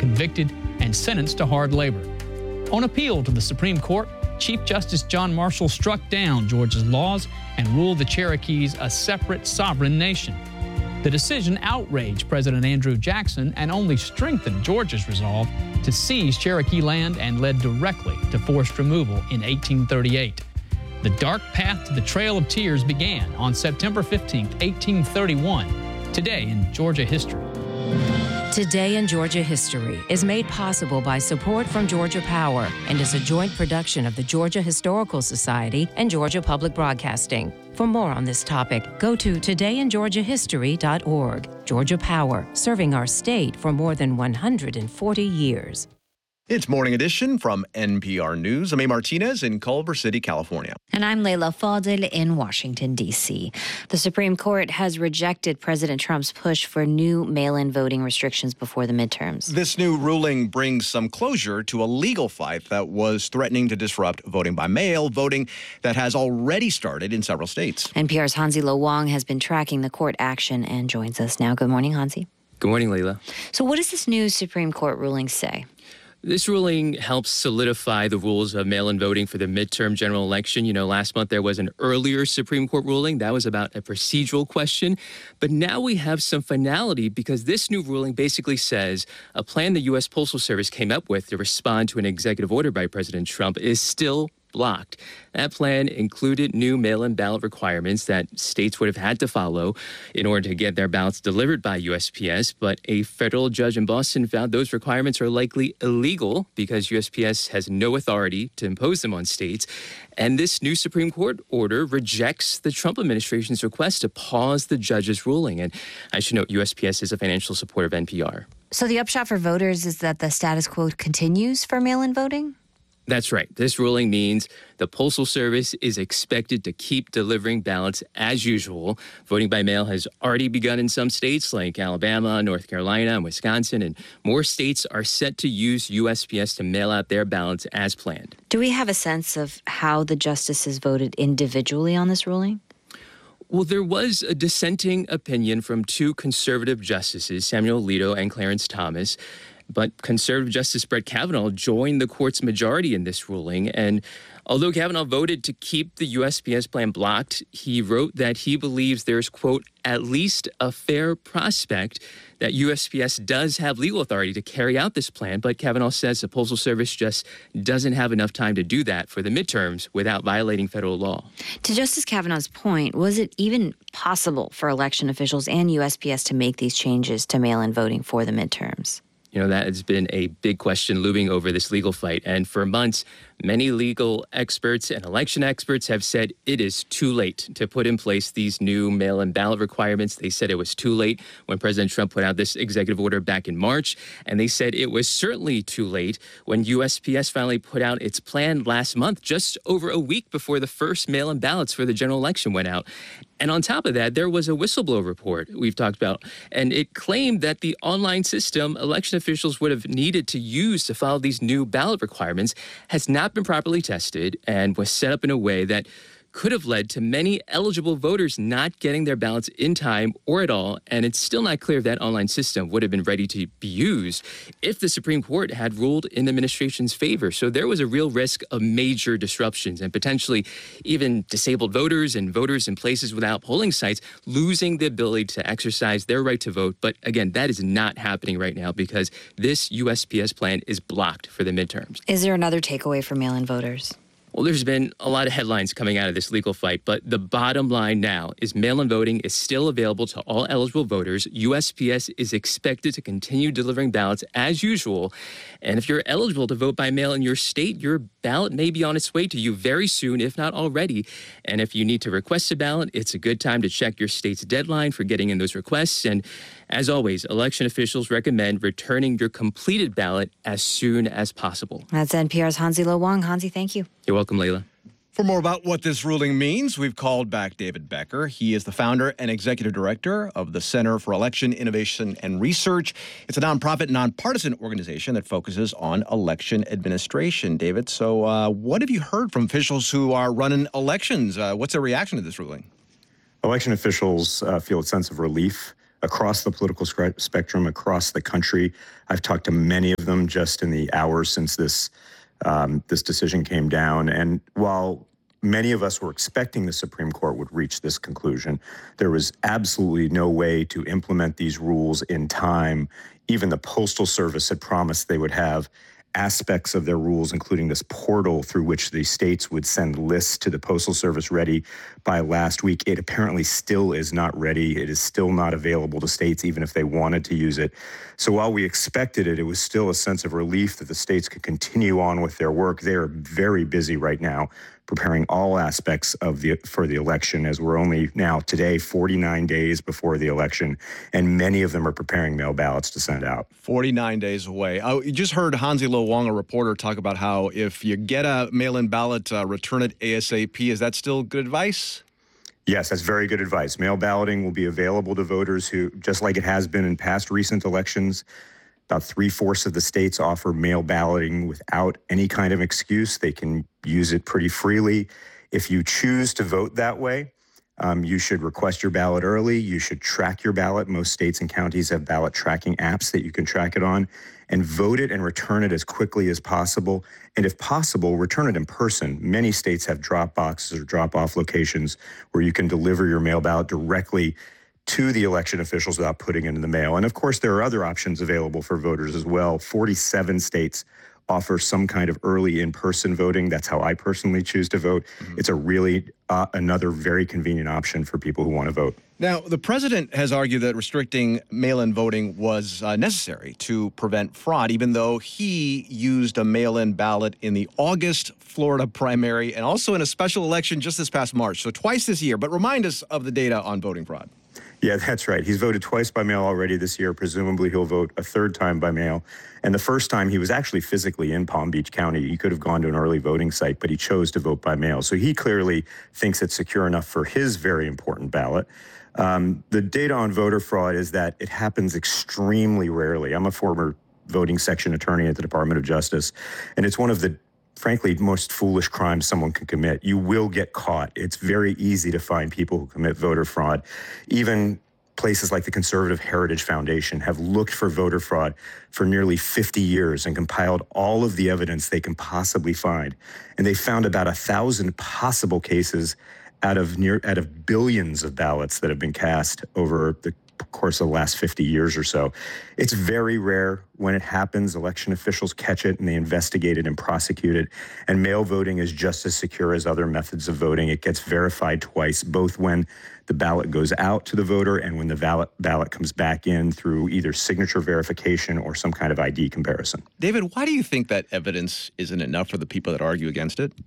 convicted and sentenced to hard labor. On appeal to the Supreme Court, Chief Justice John Marshall struck down Georgia's laws and ruled the Cherokees a separate sovereign nation. The decision outraged President Andrew Jackson and only strengthened Georgia's resolve to seize Cherokee land and led directly to forced removal in 1838. The dark path to the Trail of Tears began on September 15, 1831, today in Georgia history. Today in Georgia History is made possible by support from Georgia Power and is a joint production of the Georgia Historical Society and Georgia Public Broadcasting. For more on this topic, go to todayingeorgiahistory.org. Georgia Power, serving our state for more than 140 years. It's Morning Edition from NPR News. I'm A. Martinez in Culver City, California. And I'm Leila Fadel in Washington, D.C. The Supreme Court has rejected President Trump's push for new mail-in voting restrictions before the midterms. This new ruling brings some closure to a legal fight that was threatening to disrupt voting by mail, voting that has already started in several states. NPR's Hansi Lo Wang has been tracking the court action and joins us now. Good morning, Hansi. Good morning, Leila. So what does this new Supreme Court ruling say? This ruling helps solidify the rules of mail-in voting for the midterm general election. You know, last month there was an earlier Supreme Court ruling that was about a procedural question. But now we have some finality because this new ruling basically says a plan the U.S. Postal Service came up with to respond to an executive order by President Trump is still blocked. That plan included new mail-in ballot requirements that states would have had to follow in order to get their ballots delivered by USPS, but a federal judge in Boston found those requirements are likely illegal because USPS has no authority to impose them on states. And this new Supreme Court order rejects the Trump administration's request to pause the judge's ruling. And I should note, USPS is a financial supporter of NPR. So the upshot for voters is that the status quo continues for mail-in voting? That's right. This ruling means the Postal Service is expected to keep delivering ballots as usual. Voting by mail has already begun in some states like Alabama, North Carolina, and Wisconsin, and more states are set to use USPS to mail out their ballots as planned. Do we have a sense of how the justices voted individually on this ruling? Well, there was a dissenting opinion from two conservative justices, Samuel Alito and Clarence Thomas. But conservative Justice Brett Kavanaugh joined the court's majority in this ruling. And although Kavanaugh voted to keep the USPS plan blocked, he wrote that he believes there's, quote, at least a fair prospect that USPS does have legal authority to carry out this plan. But Kavanaugh says the Postal Service just doesn't have enough time to do that for the midterms without violating federal law. To Justice Kavanaugh's point, was it even possible for election officials and USPS to make these changes to mail-in voting for the midterms? You know, that has been a big question looming over this legal fight. And for months, many legal experts and election experts have said it is too late to put in place these new mail-in ballot requirements. They said it was too late when President Trump put out this executive order back in March. And they said it was certainly too late when USPS finally put out its plan last month, just over a week before the first mail-in ballots for the general election went out. And on top of that, there was a whistleblower report we've talked about, and it claimed that the online system election officials would have needed to use to follow these new ballot requirements has not been properly tested and was set up in a way that could have led to many eligible voters not getting their ballots in time or at all, and it's still not clear if that online system would have been ready to be used if the Supreme Court had ruled in the administration's favor. So there was a real risk of major disruptions and potentially even disabled voters and voters in places without polling sites losing the ability to exercise their right to vote. But again, that is not happening right now because this USPS plan is blocked for the midterms. Is there another takeaway for mail-in voters? Well, there's been a lot of headlines coming out of this legal fight, but the bottom line now is mail-in voting is still available to all eligible voters. USPS is expected to continue delivering ballots as usual. And if you're eligible to vote by mail in your state, your ballot may be on its way to you very soon, if not already. And if you need to request a ballot, it's a good time to check your state's deadline for getting in those requests. And as always, election officials recommend returning your completed ballot as soon as possible. That's NPR's Hansi Lo Wang. Hansi, thank you. You're welcome, Leila. For more about what this ruling means, we've called back David Becker. He is the founder and executive director of the Center for Election Innovation and Research. It's a nonprofit, nonpartisan organization that focuses on election administration. David, so what have you heard from officials who are running elections? What's their reaction to this ruling? Election officials feel a sense of relief across the political spectrum, across the country. I've talked to many of them just in the hours since this decision came down. And while many of us were expecting the Supreme Court would reach this conclusion, there was absolutely no way to implement these rules in time. Even the Postal Service had promised they would have aspects of their rules, including this portal through which the states would send lists to the Postal Service, ready by last week. It apparently still is not ready. It is still not available to states, even if they wanted to use it. So while we expected it, it was still a sense of relief that the states could continue on with their work. They are very busy right now preparing all aspects for the election, as we're only now today 49 days before the election, and many of them are preparing mail ballots to send out. 49 days away. You just heard Hansi Lo Wang, a reporter, talk about how if you get a mail-in ballot, return it ASAP. Is that still good advice? Yes, that's very good advice. Mail balloting will be available to voters who, just like it has been in past recent elections, about 3/4 of the states offer mail balloting without any kind of excuse. They can use it pretty freely. If you choose to vote that way, you should request your ballot early. You should track your ballot. Most states and counties have ballot tracking apps that you can track it on, and vote it and return it as quickly as possible. And if possible, return it in person. Many states have drop boxes or drop-off locations where you can deliver your mail ballot directly to the election officials without putting it in the mail. And of course, there are other options available for voters as well. 47 states offer some kind of early in-person voting. That's how I personally choose to vote. It's a really another very convenient option for people who want to vote. Now, the president has argued that restricting mail-in voting was necessary to prevent fraud, even though he used a mail-in ballot in the August Florida primary and also in a special election just this past March, so twice this year. But remind us of the data on voting fraud. Yeah, that's right. He's voted twice by mail already this year. Presumably he'll vote a third time by mail. And the first time he was actually physically in Palm Beach County. He could have gone to an early voting site, but he chose to vote by mail. So he clearly thinks it's secure enough for his very important ballot. The data on voter fraud is that it happens extremely rarely. I'm a former voting section attorney at the Department of Justice, and it's one of the frankly, most foolish crimes someone can commit. You will get caught. It's very easy to find people who commit voter fraud. Even places like the Conservative Heritage Foundation have looked for voter fraud for nearly 50 years and compiled all of the evidence they can possibly find. And they found about 1,000 possible cases out of billions of ballots that have been cast over the course of the last 50 years or so. It's very rare when it happens. Election officials catch it and they investigate it and prosecute it. And mail voting is just as secure as other methods of voting. It gets verified twice, both when the ballot goes out to the voter and when the ballot comes back in through either signature verification or some kind of ID comparison. David, why do you think that evidence isn't enough for the people that argue against it?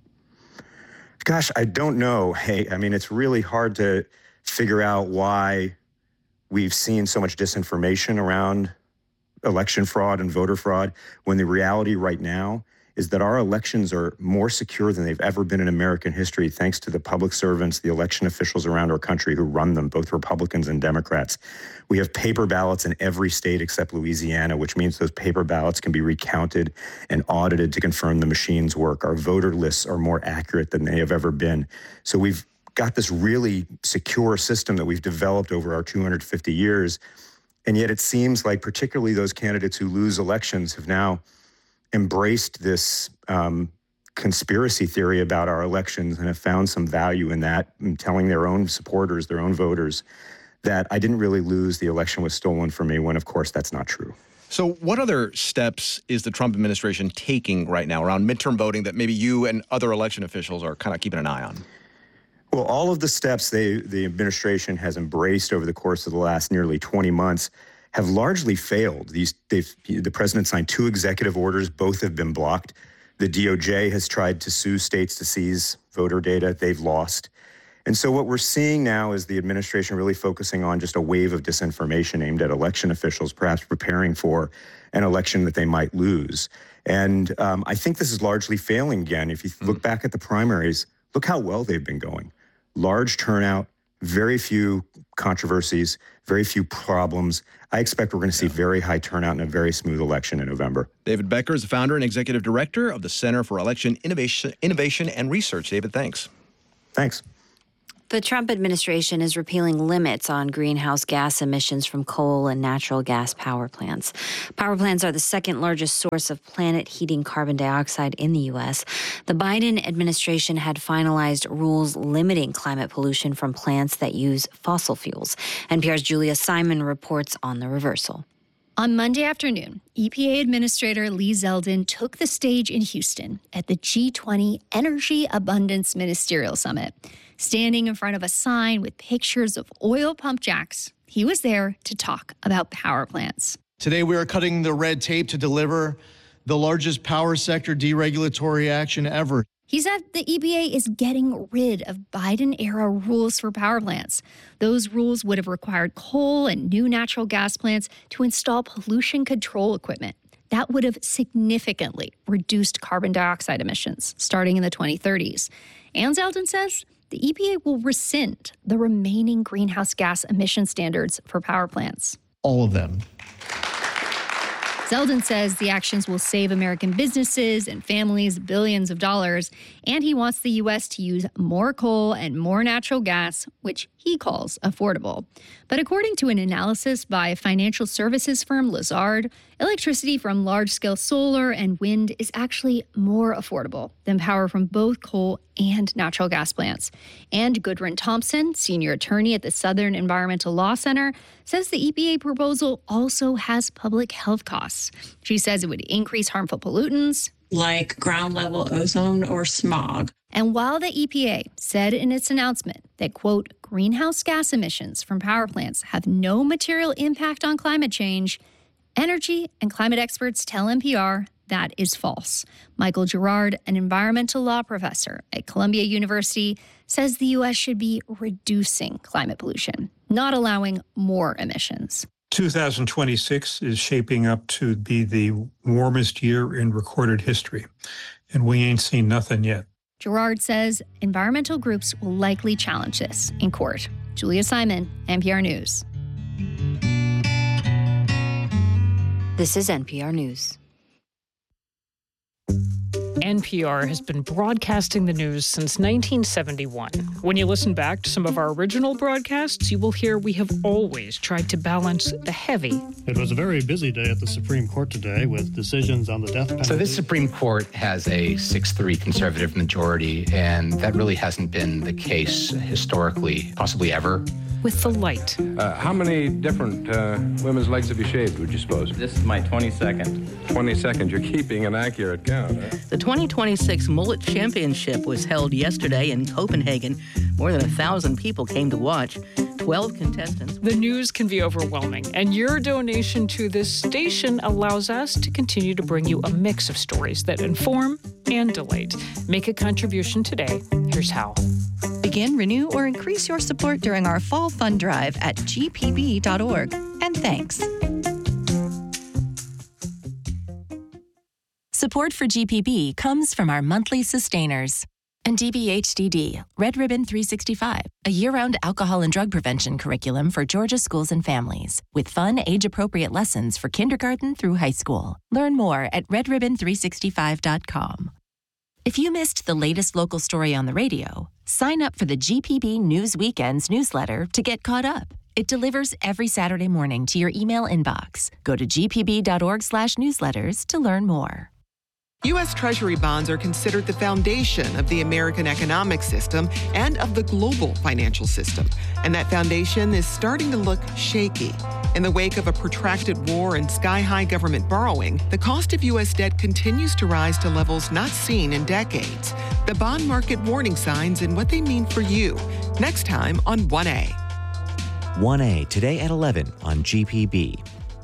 Gosh, I don't know. Hey, I mean, it's really hard to figure out why we've seen so much disinformation around election fraud and voter fraud, when the reality right now is that our elections are more secure than they've ever been in American history, thanks to the public servants, the election officials around our country who run them, both Republicans and Democrats. We have paper ballots in every state except Louisiana, which means those paper ballots can be recounted and audited to confirm the machines work. Our voter lists are more accurate than they have ever been. So we've got this really secure system that we've developed over our 250 years. And yet it seems like particularly those candidates who lose elections have now embraced this conspiracy theory about our elections and have found some value in that, in telling their own supporters, their own voters, that I didn't really lose, the election was stolen from me, when of course that's not true. So what other steps is the Trump administration taking right now around midterm voting that maybe you and other election officials are kind of keeping an eye on? Well, all of the steps the administration has embraced over the course of the last nearly 20 months have largely failed. The president signed 2 executive orders. Both have been blocked. The DOJ has tried to sue states to seize voter data. They've lost. And so what we're seeing now is the administration really focusing on just a wave of disinformation aimed at election officials, perhaps preparing for an election that they might lose. And I think this is largely failing again. If you look back at the primaries, look how well they've been going. Large turnout, very few controversies, very few problems. I expect we're going to see very high turnout and a very smooth election in November. David Becker is the founder and executive director of the Center for Election Innovation and Research. David, thanks. Thanks. The Trump administration is repealing limits on greenhouse gas emissions from coal and natural gas power plants. Power plants are the second largest source of planet-heating carbon dioxide in the U.S. The Biden administration had finalized rules limiting climate pollution from plants that use fossil fuels. NPR's Julia Simon reports on the reversal. On Monday afternoon, EPA Administrator Lee Zeldin took the stage in Houston at the G20 Energy Abundance Ministerial Summit. Standing in front of a sign with pictures of oil pump jacks, he was there to talk about power plants. Today, we are cutting the red tape to deliver the largest power sector deregulatory action ever. He said the EPA is getting rid of Biden-era rules for power plants. Those rules would have required coal and new natural gas plants to install pollution control equipment. That would have significantly reduced carbon dioxide emissions starting in the 2030s. And Zeldin says the EPA will rescind the remaining greenhouse gas emission standards for power plants. All of them. Zeldin says the actions will save American businesses and families billions of dollars, and he wants the U.S. to use more coal and more natural gas, which he calls affordable. But according to an analysis by financial services firm Lazard, electricity from large-scale solar and wind is actually more affordable than power from both coal and natural gas plants. And Gudrun Thompson, senior attorney at the Southern Environmental Law Center, says the EPA proposal also has public health costs. She says it would increase harmful pollutants like ground-level ozone or smog. And while the EPA said in its announcement that, quote, greenhouse gas emissions from power plants have no material impact on climate change, energy and climate experts tell NPR that is false. Michael Girard, an environmental law professor at Columbia University, says the U.S. should be reducing climate pollution, not allowing more emissions. 2026 is shaping up to be the warmest year in recorded history, and we ain't seen nothing yet. Girard says environmental groups will likely challenge this in court. Julia Simon, NPR News. This is NPR News. NPR has been broadcasting the news since 1971. When you listen back to some of our original broadcasts, you will hear we have always tried to balance the heavy. It was a very busy day at the Supreme Court today with decisions on the death penalty. So this Supreme Court has a 6-3 conservative majority, and that really hasn't been the case historically, possibly ever. With the light. How many different women's legs have you shaved, would you suppose? This is my 22nd. 22nd. You're keeping an accurate count, huh? The 2026 Mullet Championship was held yesterday in Copenhagen. More than 1,000 people came to watch. 12 contestants. The news can be overwhelming, and your donation to this station allows us to continue to bring you a mix of stories that inform and delight. Make a contribution today. Here's how. Begin, renew, or increase your support during our fall fund drive at gpb.org. And thanks. Support for GPB comes from our monthly sustainers. And DBHDD, Red Ribbon 365, a year-round alcohol and drug prevention curriculum for Georgia schools and families, with fun, age-appropriate lessons for kindergarten through high school. Learn more at redribbon365.com. If you missed the latest local story on the radio, sign up for the GPB News Weekends newsletter to get caught up. It delivers every Saturday morning to your email inbox. Go to gpb.org/newsletters to learn more. U.S. Treasury bonds are considered the foundation of the American economic system and of the global financial system. And that foundation is starting to look shaky. In the wake of a protracted war and sky-high government borrowing, the cost of U.S. debt continues to rise to levels not seen in decades. The bond market warning signs and what they mean for you. Next time on 1A. 1A, today at 11 on GPB.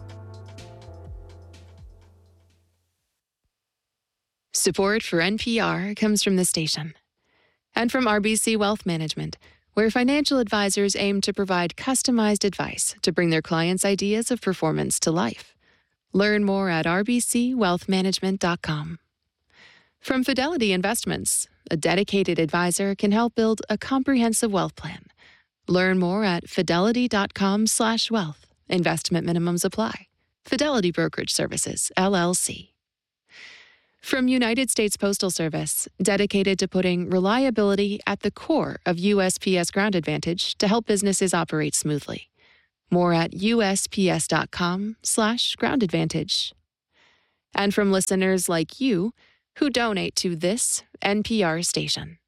Support for NPR comes from the station and from RBC Wealth Management, where financial advisors aim to provide customized advice to bring their clients' ideas of performance to life. Learn more at rbcwealthmanagement.com. From Fidelity Investments, a dedicated advisor can help build a comprehensive wealth plan. Learn more at fidelity.com/wealth. Investment minimums apply. Fidelity Brokerage Services, LLC. From United States Postal Service, dedicated to putting reliability at the core of USPS Ground Advantage to help businesses operate smoothly. More at USPS.com/Ground Advantage. And from listeners like you who donate to this NPR station.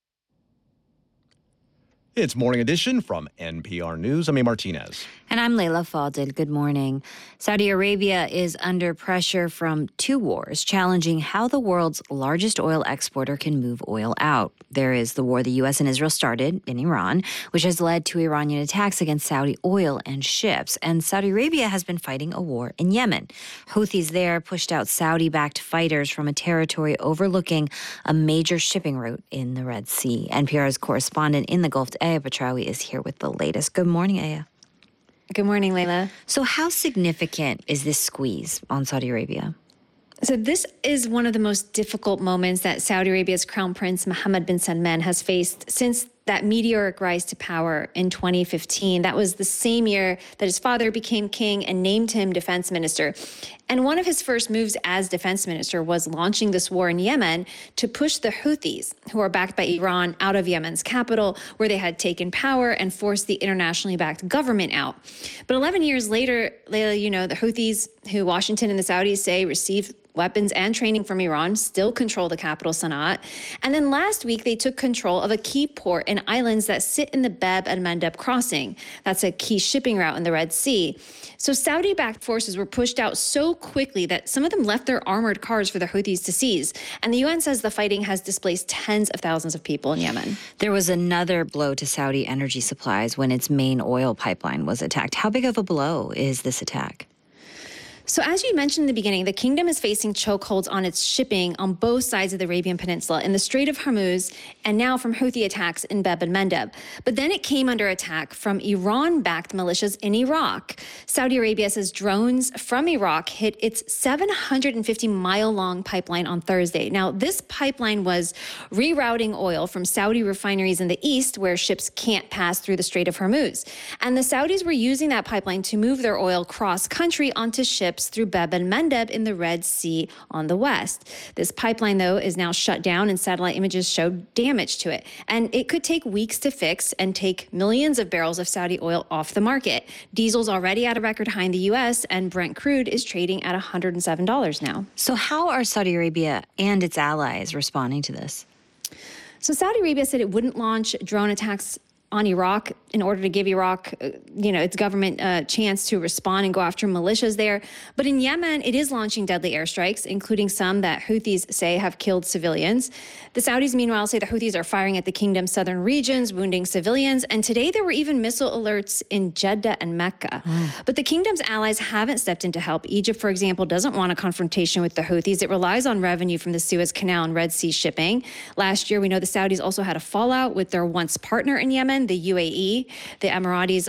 It's Morning Edition from NPR News. I'm A. Martinez. And I'm Layla Fadel. Good morning. Saudi Arabia is under pressure from two wars, challenging how the world's largest oil exporter can move oil out. There is the war the U.S. and Israel started in Iran, which has led to Iranian attacks against Saudi oil and ships. And Saudi Arabia has been fighting a war in Yemen. Houthis there pushed out Saudi-backed fighters from a territory overlooking a major shipping route in the Red Sea. NPR's correspondent in the Gulf, Aya Batrawi, is here with the latest. Good morning, Aya. Good morning, Layla. So how significant is this squeeze on Saudi Arabia? So this is one of the most difficult moments that Saudi Arabia's Crown Prince Mohammed bin Salman has faced since that meteoric rise to power in 2015. That was the same year that his father became king and named him defense minister. And one of his first moves as defense minister was launching this war in Yemen to push the Houthis, who are backed by Iran, out of Yemen's capital, where they had taken power, and forced the internationally backed government out. But 11 years later, Layla, you know, the Houthis, who Washington and the Saudis say received weapons and training from Iran, still control the capital, Sana'a. And then last week, they took control of a key port and islands that sit in the Bab el-Mandeb crossing. That's a key shipping route in the Red Sea. So Saudi-backed forces were pushed out so quickly that some of them left their armored cars for the Houthis to seize. And the UN says the fighting has displaced tens of thousands of people in Yemen. There was another blow to Saudi energy supplies when its main oil pipeline was attacked. How big of a blow is this attack? So as you mentioned in the beginning, the kingdom is facing chokeholds on its shipping on both sides of the Arabian Peninsula, in the Strait of Hormuz, and now from Houthi attacks in Bab el-Mandeb. But then it came under attack from Iran-backed militias in Iraq. Saudi Arabia says drones from Iraq hit its 750-mile-long pipeline on Thursday. Now, this pipeline was rerouting oil from Saudi refineries in the east, where ships can't pass through the Strait of Hormuz. And the Saudis were using that pipeline to move their oil cross-country onto ships through Bab el-Mandeb in the Red Sea on the west. This pipeline, though, is now shut down, and satellite images show damage to it. And it could take weeks to fix and take millions of barrels of Saudi oil off the market. Diesel's already at a record high in the U.S., and Brent crude is trading at $107 now. So how are Saudi Arabia and its allies responding to this? So Saudi Arabia said it wouldn't launch drone attacks on Iraq in order to give Iraq, its government a chance to respond and go after militias there. But in Yemen, it is launching deadly airstrikes, including some that Houthis say have killed civilians. The Saudis, meanwhile, say the Houthis are firing at the kingdom's southern regions, wounding civilians. And today there were even missile alerts in Jeddah and Mecca. But the kingdom's allies haven't stepped in to help. Egypt, for example, doesn't want a confrontation with the Houthis. It relies on revenue from the Suez Canal and Red Sea shipping. Last year, we know the Saudis also had a fallout with their once partner in Yemen, the UAE. The Emiratis,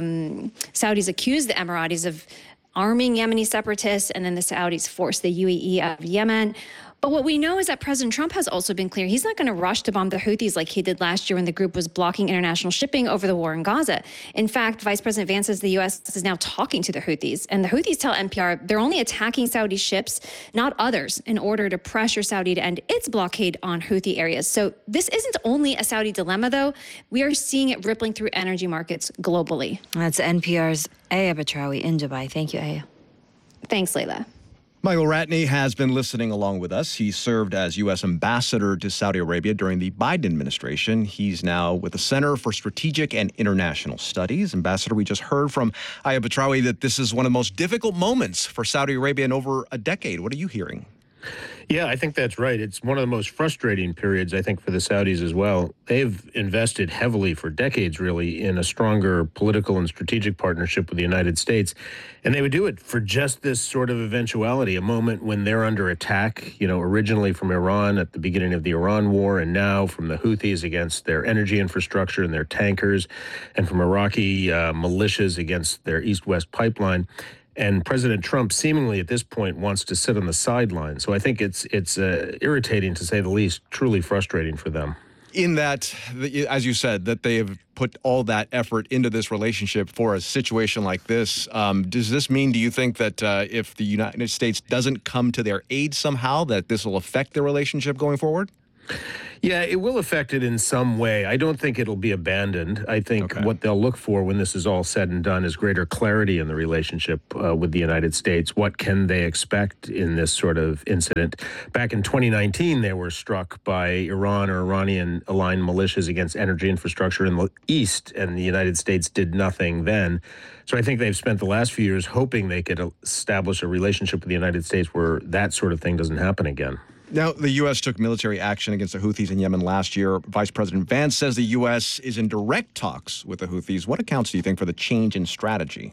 Saudis accused the Emiratis of arming Yemeni separatists, and then the Saudis forced the UAE out of Yemen. But what we know is that President Trump has also been clear he's not going to rush to bomb the Houthis like he did last year when the group was blocking international shipping over the war in Gaza. In fact, Vice President Vance says the U.S. is now talking to the Houthis. And the Houthis tell NPR they're only attacking Saudi ships, not others, in order to pressure Saudi to end its blockade on Houthi areas. So this isn't only a Saudi dilemma, though. We are seeing it rippling through energy markets globally. That's NPR's Aya Batrawi in Dubai. Thank you, Aya. Thanks, Layla. Michael Ratney has been listening along with us. He served as U.S. ambassador to Saudi Arabia during the Biden administration. He's now with the Center for Strategic and International Studies. Ambassador, we just heard from Aya Batrawi that this is one of the most difficult moments for Saudi Arabia in over a decade. What are you hearing? Yeah, I think that's right. It's one of the most frustrating periods, I think, for the Saudis as well. They've invested heavily for decades, really, in a stronger political and strategic partnership with the United States. And they would do it for just this sort of eventuality, a moment when they're under attack, originally from Iran at the beginning of the Iran war, and now from the Houthis against their energy infrastructure and their tankers, and from Iraqi militias against their east-west pipeline. And President Trump seemingly at this point wants to sit on the sidelines. So I think it's irritating, to say the least, truly frustrating for them. In that, as you said, that they have put all that effort into this relationship for a situation like this. Does this mean, do you think that if the United States doesn't come to their aid somehow, that this will affect their relationship going forward? Yeah, it will affect it in some way. I don't think it'll be abandoned. I think what they'll look for when this is all said and done is greater clarity in the relationship with the United States. What can they expect in this sort of incident? Back in 2019, they were struck by Iran or Iranian-aligned militias against energy infrastructure in the East, and the United States did nothing then. So I think they've spent the last few years hoping they could establish a relationship with the United States where that sort of thing doesn't happen again. Now, the U.S. took military action against the Houthis in Yemen last year. Vice President Vance says the U.S. is in direct talks with the Houthis. What accounts do you think for the change in strategy?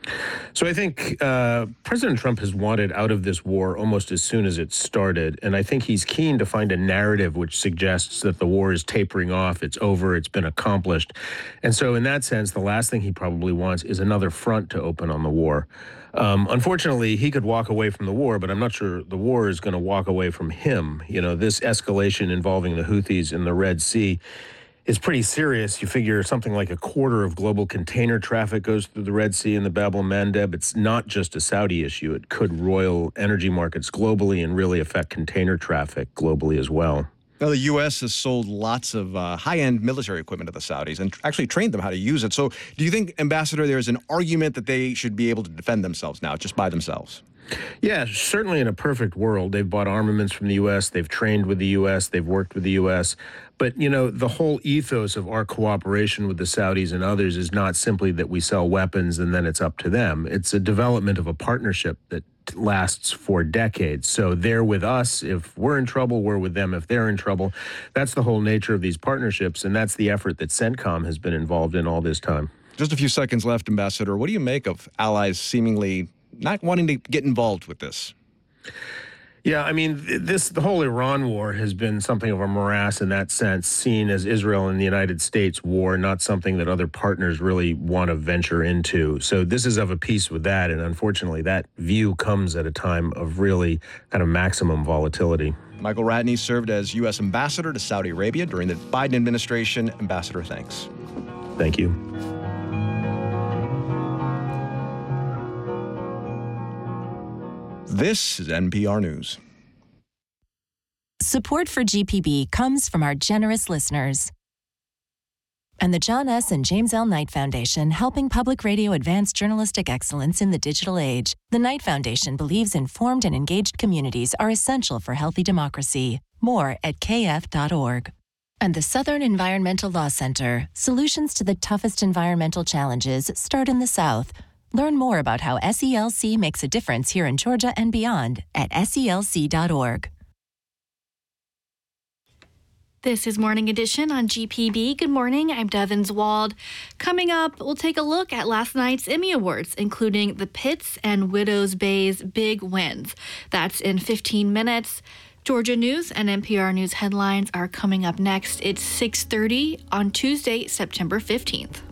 So I think President Trump has wanted out of this war almost as soon as it started. And I think he's keen to find a narrative which suggests that the war is tapering off, it's over, it's been accomplished. And so in that sense, the last thing he probably wants is another front to open on the war. Unfortunately, he could walk away from the war, but I'm not sure the war is going to walk away from him. You know, this escalation involving the Houthis in the Red Sea is pretty serious. You figure something like a quarter of global container traffic goes through the Red Sea and the Bab el-Mandeb. It's not just a Saudi issue. It could roil energy markets globally and really affect container traffic globally as well. Now, the U.S. has sold lots of high-end military equipment to the Saudis and actually trained them how to use it. So do you think, Ambassador, there's an argument that they should be able to defend themselves now just by themselves? Yeah, certainly in a perfect world. They've bought armaments from the U.S., they've trained with the U.S., they've worked with the U.S., but, you know, the whole ethos of our cooperation with the Saudis and others is not simply that we sell weapons and then it's up to them. It's a development of a partnership that lasts for decades. So they're with us if we're in trouble, we're with them if they're in trouble. That's the whole nature of these partnerships, and that's the effort that CENTCOM has been involved in all this time. Just a few seconds left, Ambassador. What do you make of allies seemingly not wanting to get involved with this? Yeah, I mean, the whole Iran war has been something of a morass in that sense, seen as Israel and the United States war, not something that other partners really want to venture into. So this is of a piece with that, and unfortunately that view comes at a time of really kind of maximum volatility. Michael Ratney served as U.S. Ambassador to Saudi Arabia during the Biden administration. Ambassador, thanks. Thank you. This is NPR News. Support for GPB comes from our generous listeners. And the John S. and James L. Knight Foundation, helping public radio advance journalistic excellence in the digital age. The Knight Foundation believes informed and engaged communities are essential for healthy democracy. More at kf.org. And the Southern Environmental Law Center, solutions to the toughest environmental challenges start in the South. Learn more about how SELC makes a difference here in Georgia and beyond at SELC.org. This is Morning Edition on GPB. Good morning, I'm Devin Wald. Coming up, we'll take a look at last night's Emmy Awards, including the Pitts and Widows Bay's big wins. That's in 15 minutes. Georgia News and NPR News headlines are coming up next. It's 6:30 on Tuesday, September 15th.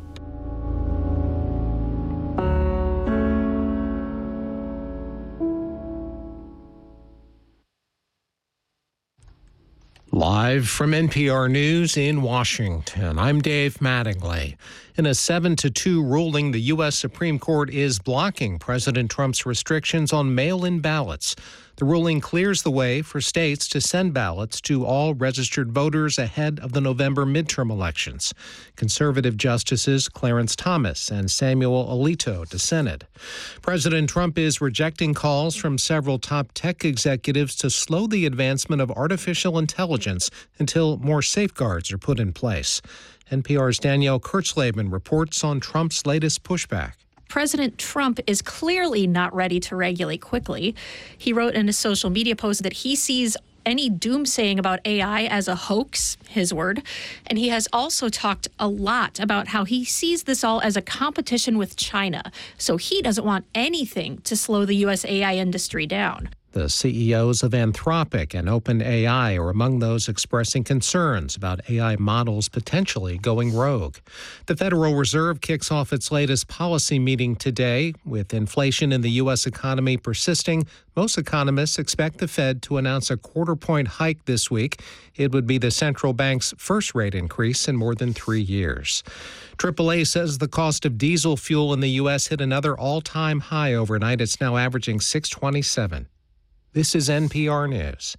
Live from NPR News in Washington, I'm Dave Mattingly. In a 7-2 ruling, the U.S. Supreme Court is blocking President Trump's restrictions on mail-in ballots. The ruling clears the way for states to send ballots to all registered voters ahead of the November midterm elections. Conservative justices Clarence Thomas and Samuel Alito dissented. President Trump is rejecting calls from several top tech executives to slow the advancement of artificial intelligence until more safeguards are put in place. NPR's Danielle Kurtzleben reports on Trump's latest pushback. President Trump is clearly not ready to regulate quickly. He wrote in a social media post that he sees any doomsaying about AI as a hoax, his word. And he has also talked a lot about how he sees this all as a competition with China. So he doesn't want anything to slow the U.S. AI industry down. The CEOs of Anthropic and OpenAI are among those expressing concerns about AI models potentially going rogue. The Federal Reserve kicks off its latest policy meeting today. With inflation in the U.S. economy persisting, most economists expect the Fed to announce a quarter-point hike this week. It would be the central bank's first rate increase in more than 3 years. AAA says the cost of diesel fuel in the U.S. hit another all-time high overnight. It's now averaging $6.27. This is NPR News.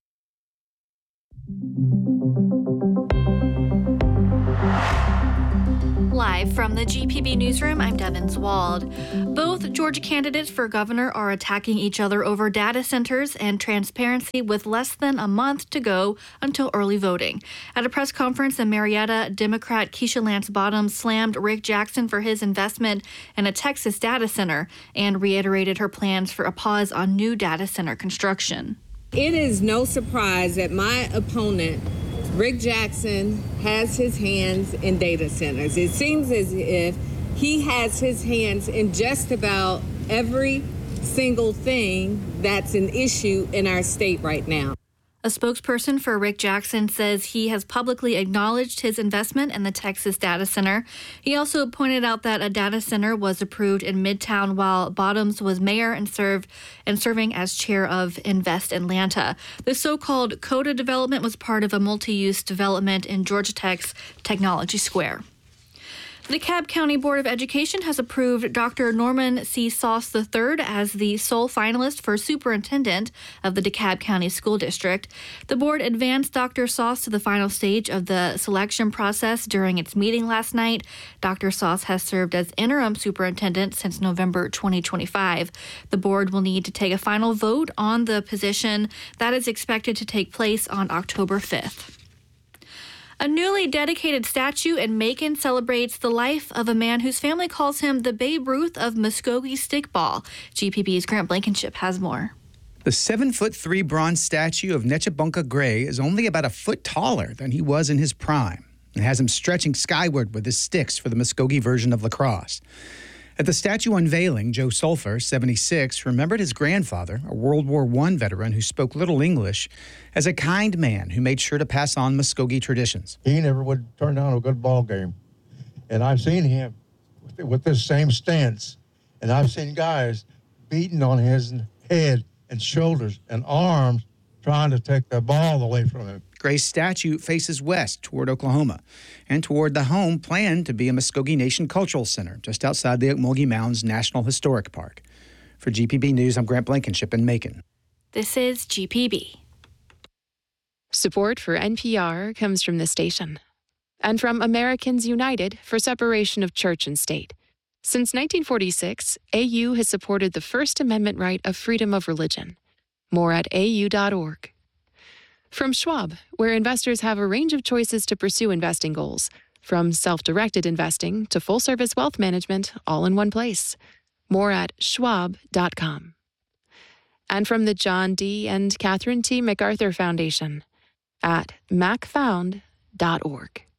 Live from the GPB newsroom, I'm Devin Zwald. Both Georgia candidates for governor are attacking each other over data centers and transparency with less than a month to go until early voting. At a press conference in Marietta, Democrat Keisha Lance Bottoms slammed Rick Jackson for his investment in a Texas data center and reiterated her plans for a pause on new data center construction. It is no surprise that my opponent, Rick Jackson, has his hands in data centers. It seems as if he has his hands in just about every single thing that's an issue in our state right now. A spokesperson for Rick Jackson says he has publicly acknowledged his investment in the Texas data center. He also pointed out that a data center was approved in Midtown while Bottoms was mayor and serving as chair of Invest Atlanta. The so-called CODA development was part of a multi-use development in Georgia Tech's Technology Square. The DeKalb County Board of Education has approved Dr. Norman C. Sauce III as the sole finalist for superintendent of the DeKalb County School District. The board advanced Dr. Sauce to the final stage of the selection process during its meeting last night. Dr. Sauce has served as interim superintendent since November 2025. The board will need to take a final vote on the position. That is expected to take place on October 5th. A newly dedicated statue in Macon celebrates the life of a man whose family calls him the Babe Ruth of Muskogee stickball. GPB's Grant Blankenship has more. The 7'3" bronze statue of Nechabunka Gray is only about a foot taller than he was in his prime. It has him stretching skyward with his sticks for the Muskogee version of lacrosse. At the statue unveiling, Joe Sulphur, 76, remembered his grandfather, a World War I veteran who spoke little English, as a kind man who made sure to pass on Muskogee traditions. He never would turn down a good ball game. And I've seen him with this same stance. And I've seen guys beating on his head and shoulders and arms trying to take the ball away from him. Gray's statue faces west toward Oklahoma and toward the home planned to be a Muskogee Nation Cultural Center just outside the Okmulgee Mounds National Historic Park. For GPB News, I'm Grant Blankenship in Macon. This is GPB. Support for NPR comes from this station and from Americans United for Separation of Church and State. Since 1946, AU has supported the First Amendment right of freedom of religion. More at au.org. From Schwab, where investors have a range of choices to pursue investing goals, from self-directed investing to full-service wealth management, all in one place. More at schwab.com. And from the John D. and Catherine T. MacArthur Foundation at macfound.org.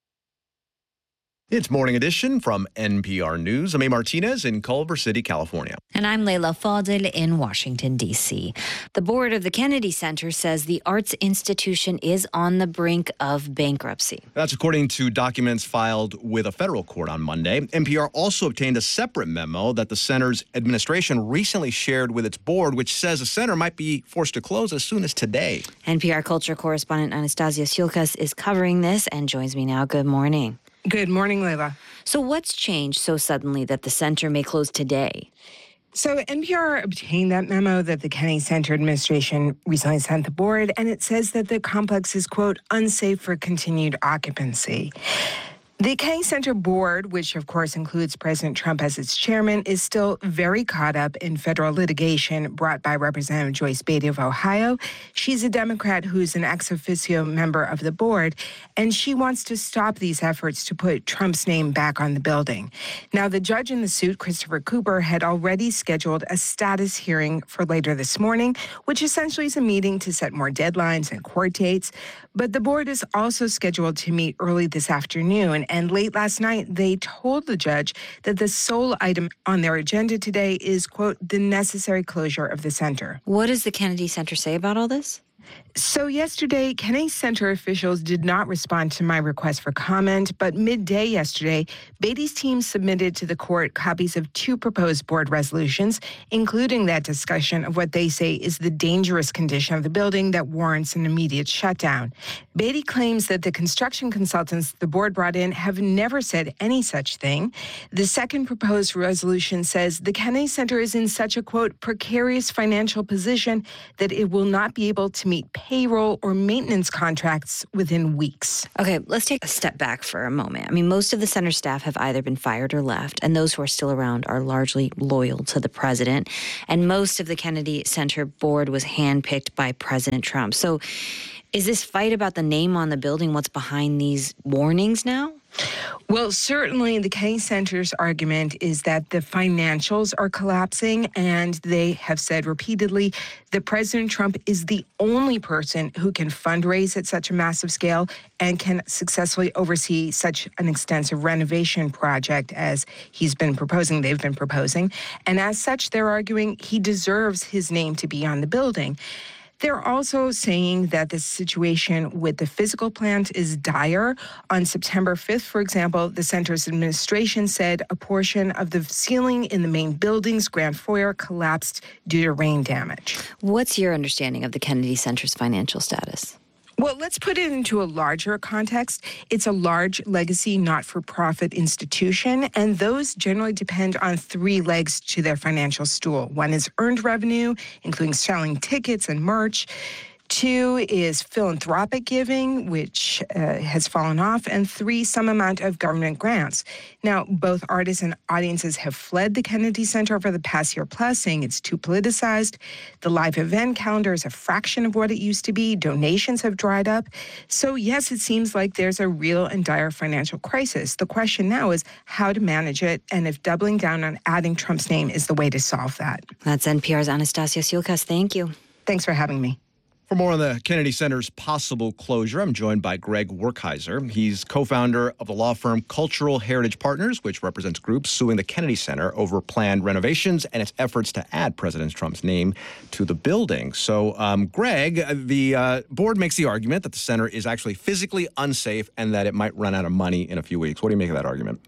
It's Morning Edition from NPR News. I'm A. Martinez in Culver City, California. And I'm Leila Fadel in Washington, D.C. The board of the Kennedy Center says the arts institution is on the brink of bankruptcy. That's according to documents filed with a federal court on Monday. NPR also obtained a separate memo that the center's administration recently shared with its board, which says the center might be forced to close as soon as today. NPR culture correspondent Anastasia Siulkas is covering this and joins me now. Good morning. Good morning, Leila. So what's changed so suddenly that the center may close today? So NPR obtained that memo that the Kennedy Center administration recently sent the board, and it says that the complex is, quote, unsafe for continued occupancy. The Kennedy Center board, which of course includes President Trump as its chairman, is still very caught up in federal litigation brought by Representative Joyce Beatty of Ohio. She's a Democrat who's an ex officio member of the board, and she wants to stop these efforts to put Trump's name back on the building. Now, the judge in the suit, Christopher Cooper, had already scheduled a status hearing for later this morning, which essentially is a meeting to set more deadlines and court dates. But the board is also scheduled to meet early this afternoon, And late last night, they told the judge that the sole item on their agenda today is, quote, the necessary closure of the center. What does the Kennedy Center say about all this? So yesterday, Kennedy Center officials did not respond to my request for comment, but midday yesterday, Beatty's team submitted to the court copies of 2 proposed board resolutions, including that discussion of what they say is the dangerous condition of the building that warrants an immediate shutdown. Beatty claims that the construction consultants the board brought in have never said any such thing. The second proposed resolution says the Kennedy Center is in such a, quote, precarious financial position that it will not be able to meet payroll or maintenance contracts within weeks. Okay, let's take a step back for a moment. I mean, most of the center staff have either been fired or left, and those who are still around are largely loyal to the president. And most of the Kennedy Center board was handpicked by President Trump. So is this fight about the name on the building what's behind these warnings now? Well, certainly the Kennedy Center's argument is that the financials are collapsing, and they have said repeatedly that President Trump is the only person who can fundraise at such a massive scale and can successfully oversee such an extensive renovation project as they've been proposing. And as such, they're arguing he deserves his name to be on the building. They're also saying that the situation with the physical plant is dire. On September 5th, for example, the center's administration said a portion of the ceiling in the main building's grand foyer collapsed due to rain damage. What's your understanding of the Kennedy Center's financial status? Well, let's put it into a larger context. It's a large legacy not-for-profit institution, and those generally depend on 3 legs to their financial stool. One is earned revenue, including selling tickets and merch. 2 is philanthropic giving, which has fallen off, and 3, some amount of government grants. Now, both artists and audiences have fled the Kennedy Center over the past year plus, saying it's too politicized. The live event calendar is a fraction of what it used to be. Donations have dried up. So, yes, it seems like there's a real and dire financial crisis. The question now is how to manage it, and if doubling down on adding Trump's name is the way to solve that. That's NPR's Anastasia Siulkas. Thank you. Thanks for having me. For more on the Kennedy Center's possible closure, I'm joined by Greg Werkheiser. He's co-founder of the law firm Cultural Heritage Partners, which represents groups suing the Kennedy Center over planned renovations and its efforts to add President Trump's name to the building. So, Greg, the board makes the argument that the center is actually physically unsafe and that it might run out of money in a few weeks. What do you make of that argument?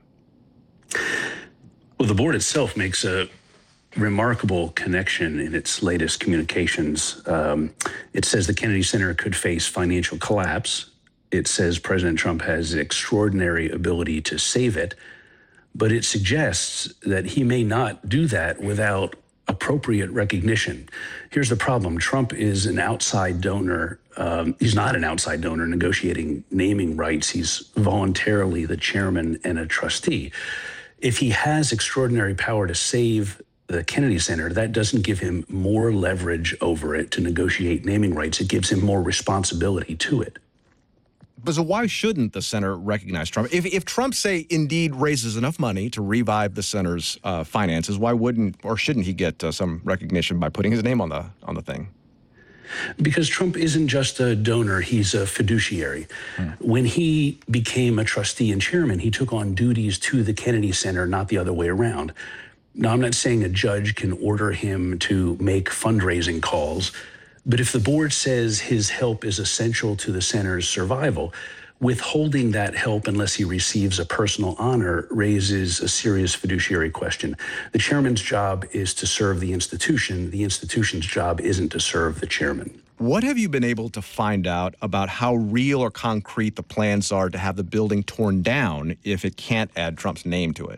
Well, the board itself makes a remarkable connection in its latest communications. It says the Kennedy Center could face financial collapse. It says President Trump has extraordinary ability to save it, but it suggests that he may not do that without appropriate recognition. Here's the problem. Trump is an outside donor. He's not an outside donor negotiating naming rights. He's voluntarily the chairman and a trustee. If he has extraordinary power to save the Kennedy Center, that doesn't give him more leverage over it to negotiate naming rights. It gives him more responsibility to it. But so why shouldn't the center recognize Trump? If Trump, say, indeed raises enough money to revive the center's finances, why wouldn't or shouldn't he get some recognition by putting his name on the thing? Because Trump isn't just a donor, he's a fiduciary. When he became a trustee and chairman, he took on duties to the Kennedy Center, not the other way around. Now, I'm not saying a judge can order him to make fundraising calls, but if the board says his help is essential to the center's survival, withholding that help unless he receives a personal honor raises a serious fiduciary question. The chairman's job is to serve the institution. The institution's job isn't to serve the chairman. What have you been able to find out about how real or concrete the plans are to have the building torn down if it can't add Trump's name to it?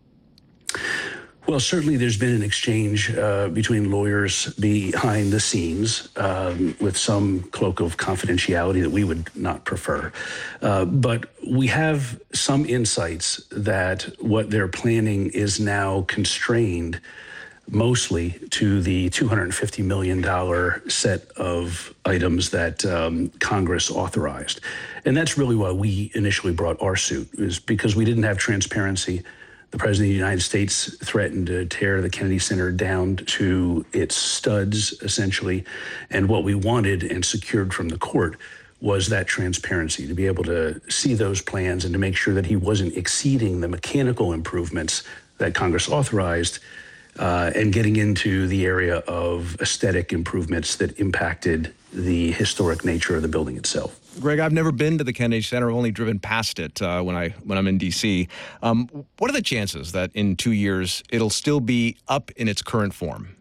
Well, certainly there's been an exchange between lawyers behind the scenes with some cloak of confidentiality that we would not prefer. But we have some insights that what they're planning is now constrained mostly to the $250 million set of items that Congress authorized. And that's really why we initially brought our suit, is because we didn't have transparency. The President of the United States threatened to tear the Kennedy Center down to its studs, essentially. And what we wanted and secured from the court was that transparency, to be able to see those plans and to make sure that he wasn't exceeding the mechanical improvements that Congress authorized and getting into the area of aesthetic improvements that impacted the historic nature of the building itself. Greg, I've never been to the Kennedy Center, only driven past it when I'm in D.C. What are the chances that in 2 years it'll still be up in its current form?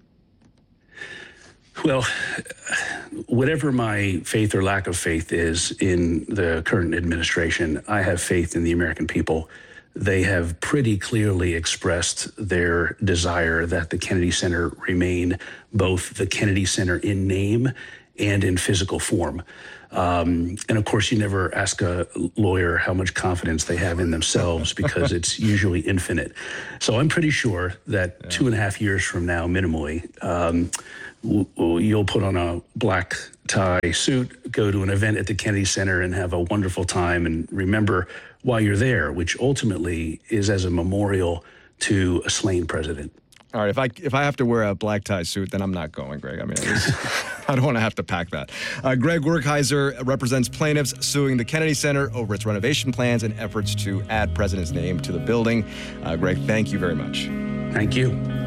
Well, whatever my faith or lack of faith is in the current administration, I have faith in the American people. They have pretty clearly expressed their desire that the Kennedy Center remain both the Kennedy Center in name and in physical form. And of course, you never ask a lawyer how much confidence they have in themselves because it's usually infinite. So I'm pretty sure that 2.5 years from now, minimally, you'll put on a black tie suit, go to an event at the Kennedy Center and have a wonderful time and remember why you're there, which ultimately is as a memorial to a slain president. All right, if I have to wear a black tie suit, then I'm not going, Greg. I mean, I don't want to have to pack that. Greg Werkheiser represents plaintiffs suing the Kennedy Center over its renovation plans and efforts to add president's name to the building. Greg, thank you very much. Thank you.